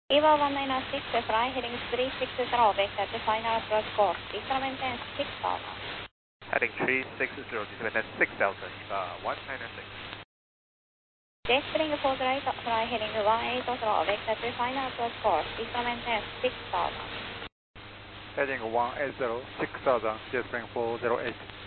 EVA 196, fly heading 360, vector to final approach course. Descend maintain 6000. Heading 360, descend 6000, EVA 196. Jet spring for the right, fly heading 18, vector to final approach course. Descend maintain 6000. Heading 180, 6000, jet spring 408.